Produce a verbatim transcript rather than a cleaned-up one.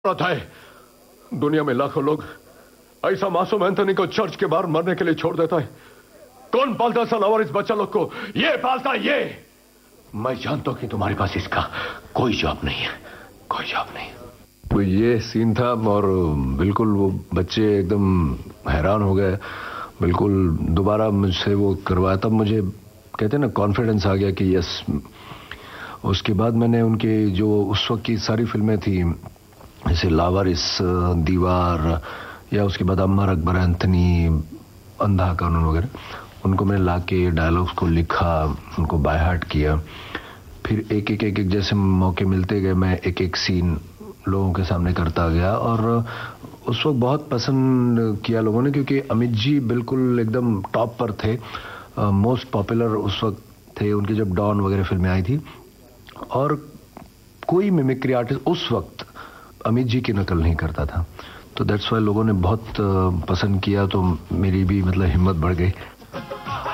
रहा है। दुनिया में लाखों लोग ऐसा मासूम एंथनी को चर्च के बाहर मरने के लिए छोड़ देता है। कौन पालता सलावर इस बच्चा लोग को? ये पालता ये। मैं जानता हूं कि तुम्हारे पास इसका कोई जवाब नहीं है, कोई जवाब नहीं। तो ये सीन था और बिल्कुल वो बच्चे एकदम हैरान हो गए। बिल्कुल दोबारा मुझसे वो करवाया, तब मुझे कहते ना कॉन्फिडेंस आ गया कि यस। उसके बाद मैंने उनके जो उस वक्त की सारी फिल्में थी, जैसे लावारिस, दीवार, या उसके बाद अमर अकबर एंथनी, अंधा कानून वगैरह, उनको मैंने ला के डायलॉग्स को लिखा, उनको बाय हार्ट किया। फिर एक एक एक एक जैसे मौके मिलते गए मैं एक एक सीन लोगों के सामने करता गया। और उस वक्त बहुत पसंद किया लोगों ने, क्योंकि अमित जी बिल्कुल एकदम टॉप पर थे, मोस्ट पॉपुलर उस वक्त थे उनकी जब डॉन वगैरह फिल्में आई थी। और कोई मिमिक्री आर्टिस्ट उस वक्त अमित जी की नकल नहीं करता था। तो दैट्स वाई लोगों ने बहुत पसंद किया, तो मेरी भी मतलब हिम्मत बढ़ गई।